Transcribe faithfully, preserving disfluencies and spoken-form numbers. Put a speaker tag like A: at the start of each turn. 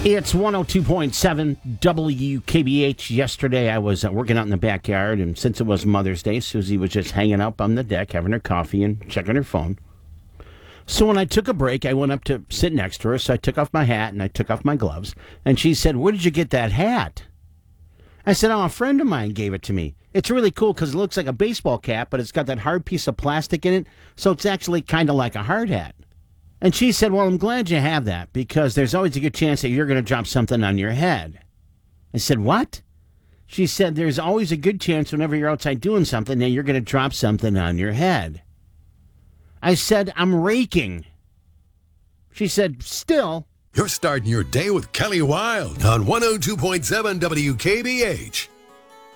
A: It's one oh two point seven W K B H. Yesterday I was uh, working out in the backyard, and since it was Mother's Day, Susie was just hanging up on the deck, having her coffee and checking her phone. So when I took a break, I went up to sit next to her, so I took off my hat and I took off my gloves, and she said, "Where did you get that hat?" I said, "Oh, a friend of mine gave it to me. It's really cool because it looks like a baseball cap, but it's got that hard piece of plastic in it, so it's actually kind of like a hard hat." And she said, "Well, I'm glad you have that because there's always a good chance that you're going to drop something on your head." I said, "What?" She said, "There's always a good chance whenever you're outside doing something that you're going to drop something on your head." I said, "I'm raking." She said, "Still."
B: You're starting your day with Kelly Wilde on one oh two point seven W K B H.